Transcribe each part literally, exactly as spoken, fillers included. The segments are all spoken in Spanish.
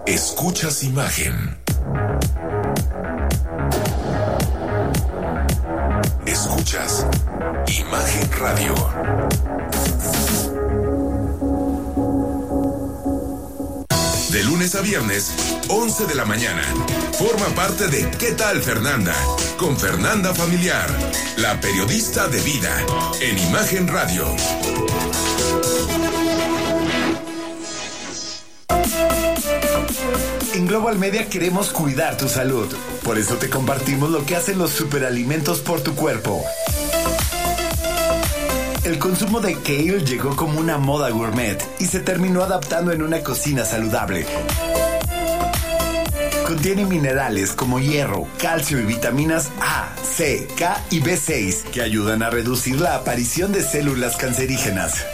Escuchas imagen. Escuchas Imagen Radio. De lunes a viernes, once de la mañana. Forma parte de ¿Qué tal, Fernanda? Con Fernanda Familiar, la periodista de vida, en Imagen Radio. En Global Media queremos cuidar tu salud. Por eso te compartimos lo que hacen los superalimentos por tu cuerpo. El consumo de kale llegó como una moda gourmet y se terminó adaptando en una cocina saludable. Contiene minerales como hierro, calcio y vitaminas A, C, K y B seis que ayudan a reducir la aparición de células cancerígenas.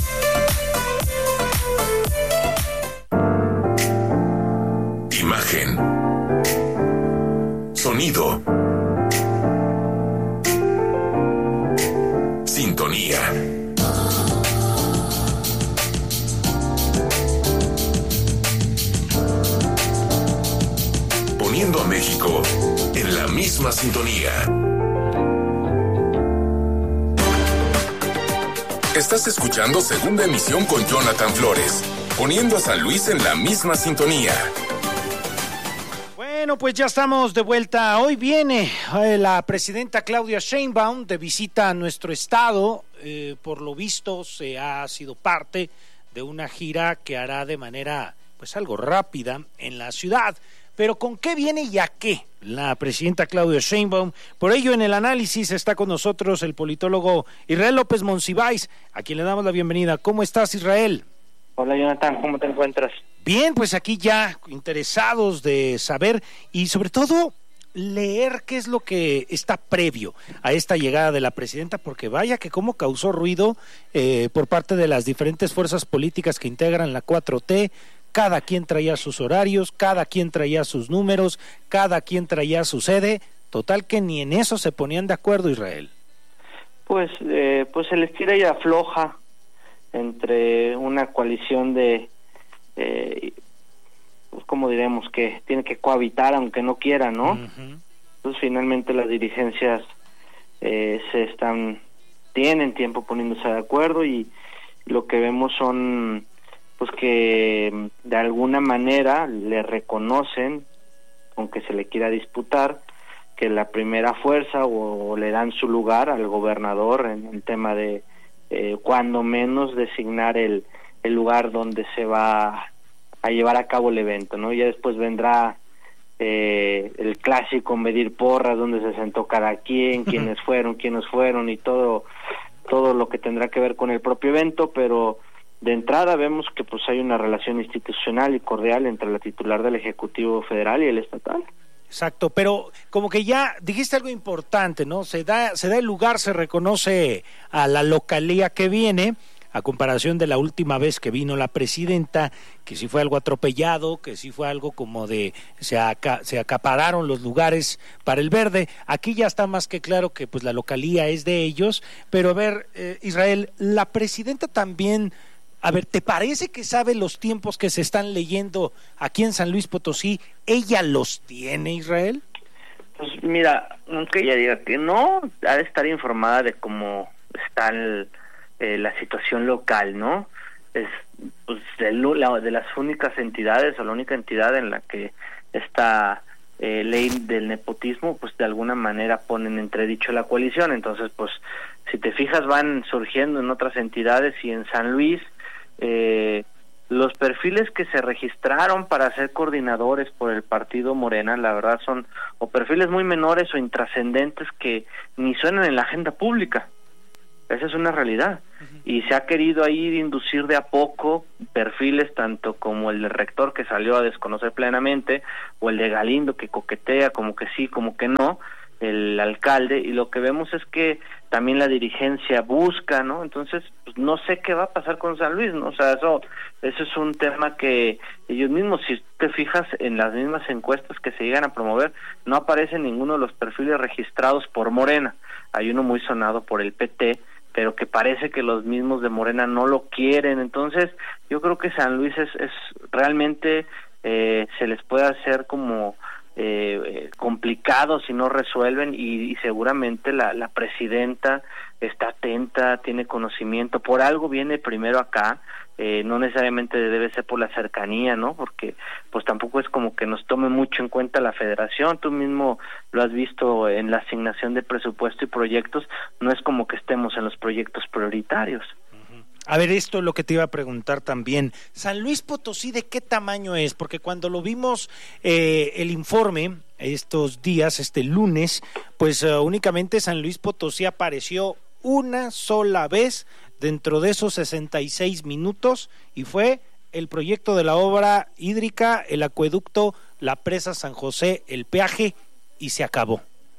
Imagen. Sonido. Sintonía. Poniendo a México en la misma sintonía. Estás escuchando Segunda Emisión con Jonathan Flores, poniendo a San Luis en la misma sintonía. Bueno, pues ya estamos de vuelta. Hoy viene eh, la presidenta Claudia Sheinbaum de visita a nuestro estado. Eh, por lo visto, se ha sido parte de una gira que hará de manera, pues, algo rápida en la ciudad. Pero ¿con qué viene y a qué la presidenta Claudia Sheinbaum? Por ello, en el análisis está con nosotros el politólogo Israel López Monsiváis, a quien le damos la bienvenida. ¿Cómo estás, Israel? Hola, Jonathan, ¿cómo te encuentras? Bien, pues aquí ya interesados de saber y sobre todo leer qué es lo que está previo a esta llegada de la presidenta, porque vaya que cómo causó ruido eh, por parte de las diferentes fuerzas políticas que integran la cuatro T. Cada quien traía sus horarios, cada quien traía sus números, cada quien traía su sede, total que ni en eso se ponían de acuerdo, Israel. Pues, eh, pues el estira y afloja entre una coalición de Eh, pues como diremos que tiene que cohabitar aunque no quiera, ¿no? Uh-huh. Entonces finalmente las dirigencias eh, se están tienen tiempo poniéndose de acuerdo y lo que vemos son pues que de alguna manera le reconocen, aunque se le quiera disputar, que la primera fuerza o, o le dan su lugar al gobernador en el tema de eh, cuando menos designar el el lugar donde se va a llevar a cabo el evento, ¿no? Ya después vendrá eh, el clásico medir porras, donde se sentó cada quien, quiénes fueron, quiénes fueron y todo todo lo que tendrá que ver con el propio evento, pero de entrada vemos que pues hay una relación institucional y cordial entre la titular del Ejecutivo Federal y el estatal. Exacto, pero como que ya dijiste algo importante, ¿no? Se da se da el lugar, se reconoce a la localía que viene, a comparación de la última vez que vino la presidenta, que sí fue algo atropellado, que sí fue algo como de se, aca, se acapararon los lugares para el verde. Aquí ya está más que claro que pues la localía es de ellos, pero a ver, eh, Israel, la presidenta también, a ver, ¿te parece que sabe los tiempos que se están leyendo aquí en San Luis Potosí? ¿Ella los tiene, Israel? Pues mira, aunque ella diga que no, ha de estar informada de cómo está el Eh, la situación local, ¿no? Es pues de, la, de las únicas entidades o la única entidad en la que esta eh, ley del nepotismo pues de alguna manera ponen entredicho la coalición. Entonces pues si te fijas van surgiendo en otras entidades y en San Luis eh, los perfiles que se registraron para ser coordinadores por el partido Morena, la verdad son o perfiles muy menores o intrascendentes que ni suenan en la agenda pública. Esa es una realidad. Uh-huh. Y se ha querido ahí inducir de a poco perfiles tanto como el del rector que salió a desconocer plenamente, o el de Galindo que coquetea como que sí, como que no, el alcalde, y lo que vemos es que también la dirigencia busca, ¿no? Entonces, pues no sé qué va a pasar con San Luis, ¿no? O sea, eso, eso es un tema que ellos mismos, si te fijas en las mismas encuestas que se llegan a promover, no aparece ninguno de los perfiles registrados por Morena. Hay uno muy sonado por el P T, pero que parece que los mismos de Morena no lo quieren. Entonces yo creo que San Luis es, es realmente eh, se les puede hacer como eh, complicado si no resuelven, y, y seguramente la, la presidenta está atenta, tiene conocimiento, por algo viene primero acá. Eh, no necesariamente debe ser por la cercanía, ¿no? Porque pues tampoco es como que nos tome mucho en cuenta la federación. Tú mismo lo has visto en la asignación de presupuesto y proyectos, no es como que estemos en los proyectos prioritarios. A ver, esto es lo que te iba a preguntar también. San Luis Potosí, ¿de qué tamaño es? Porque cuando lo vimos eh, el informe estos días, este lunes, pues uh, únicamente San Luis Potosí apareció una sola vez dentro de esos sesenta y seis minutos, y fue el proyecto de la obra hídrica, el acueducto, la presa San José, el peaje, y se acabó.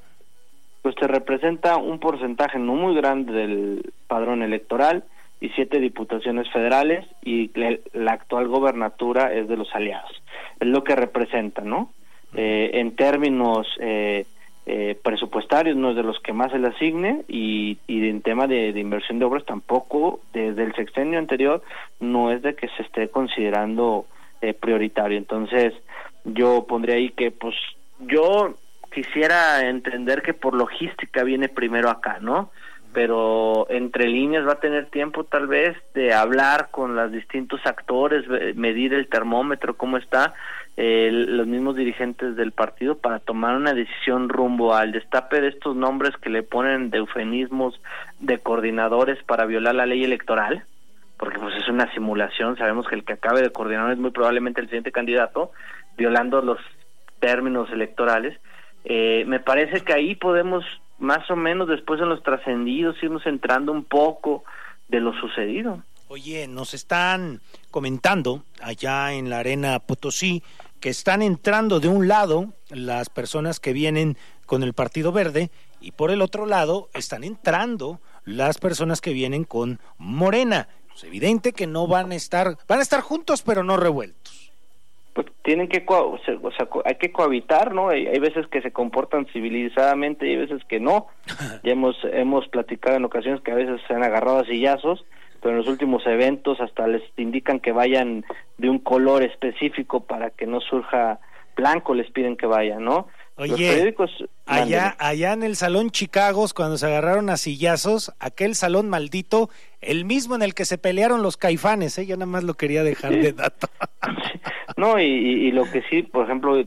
Pues te representa un porcentaje no muy grande del padrón electoral y siete diputaciones federales, y la actual gobernatura es de los aliados. Es lo que representa, ¿no? Eh, en términos eh, Eh, presupuestarios no es de los que más se le asigne, y, y en tema de, de inversión de obras tampoco, desde el sexenio anterior no es de que se esté considerando eh, prioritario. Entonces yo pondría ahí que pues yo quisiera entender que por logística viene primero acá, ¿no? Pero entre líneas va a tener tiempo tal vez de hablar con los distintos actores, medir el termómetro, cómo está, eh, los mismos dirigentes del partido, para tomar una decisión rumbo al destape de estos nombres que le ponen de eufemismos de coordinadores para violar la ley electoral, porque pues es una simulación. Sabemos que el que acabe de coordinar es muy probablemente el siguiente candidato, violando los términos electorales. Eh, me parece que ahí podemos más o menos después en los trascendidos irnos entrando un poco de lo sucedido. Oye, nos están comentando allá en la Arena Potosí que están entrando de un lado las personas que vienen con el Partido Verde, y por el otro lado están entrando las personas que vienen con Morena. Es evidente que no van a estar, van a estar juntos pero no revueltos. Pues tienen que, o sea, hay que cohabitar, ¿no? Hay, hay veces que se comportan civilizadamente y hay veces que no. Ya hemos hemos platicado en ocasiones que a veces se han agarrado a sillazos, pero en los últimos eventos hasta les indican que vayan de un color específico para que no surja blanco, les piden que vayan, ¿no? Oye, los periódicos, allá, allá en el Salón Chicagos, cuando se agarraron a sillazos, aquel salón maldito, el mismo en el que se pelearon los Caifanes, ¿eh? Yo nada más lo quería dejar sí. de dato. No, y, y lo que sí, por ejemplo,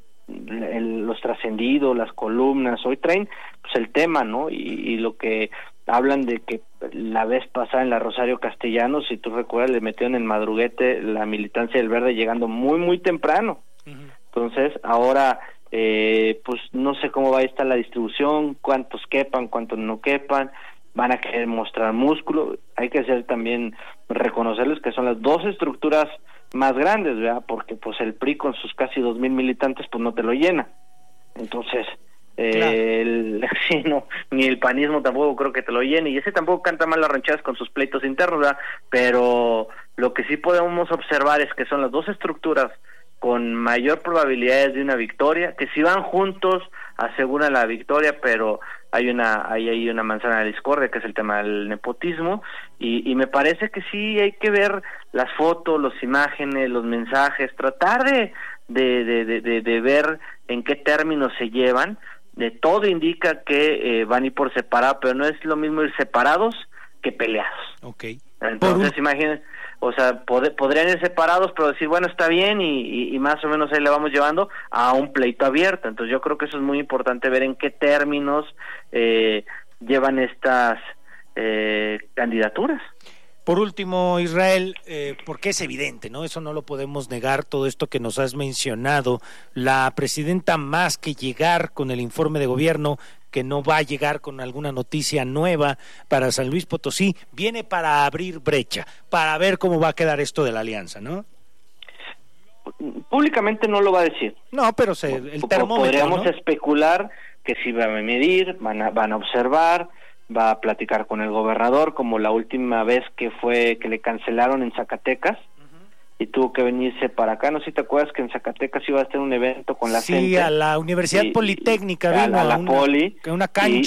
el, los trascendidos, las columnas, hoy traen pues el tema, ¿no? Y, y lo que hablan de que la vez pasada en la Rosario Castellanos, si tú recuerdas, le metieron en madruguete la militancia del Verde llegando muy, muy temprano. Uh-huh. Entonces, ahora... Eh, pues no sé cómo va a estar la distribución, cuántos quepan, cuántos no quepan, van a querer mostrar músculo. Hay que hacer también, reconocerles que son las dos estructuras más grandes, ¿verdad? Porque pues el P R I con sus casi dos mil militantes pues no te lo llena. Entonces, eh, claro. el, sí, no, ni el panismo tampoco creo que te lo llene, y ese tampoco canta mal las rancheras con sus pleitos internos, ¿verdad? Pero lo que sí podemos observar es que son las dos estructuras con mayor probabilidades de una victoria, que si van juntos aseguran la victoria, pero hay una hay, hay una manzana de discordia, que es el tema del nepotismo, y, y me parece que sí hay que ver las fotos, las imágenes, los mensajes, tratar de de, de, de, de, de ver en qué términos se llevan. De todo indica que eh, van a ir por separado, pero no es lo mismo ir separados que peleados. Okay. Entonces, por... imagínense, o sea, pod- podrían ir separados, pero decir, bueno, está bien, y, y, y más o menos ahí le vamos llevando a un pleito abierto. Entonces yo creo que eso es muy importante, ver en qué términos eh, llevan estas eh, candidaturas. Por último, Israel, eh, porque es evidente, ¿no? Eso no lo podemos negar, todo esto que nos has mencionado. La presidenta, más que llegar con el informe de gobierno, que no va a llegar con alguna noticia nueva para San Luis Potosí, viene para abrir brecha, para ver cómo va a quedar esto de la alianza, ¿no? Públicamente no lo va a decir. No, pero se, el termómetro, podríamos ¿no? especular que sí van a medir, van a, van a observar, va a platicar con el gobernador, como la última vez que fue que le cancelaron en Zacatecas, uh-huh. y tuvo que venirse para acá. No sé si te acuerdas que en Zacatecas iba a estar un evento con la sí, gente. Sí, a la Universidad y, Politécnica, y, vino a la, a una, Poli, una cancha.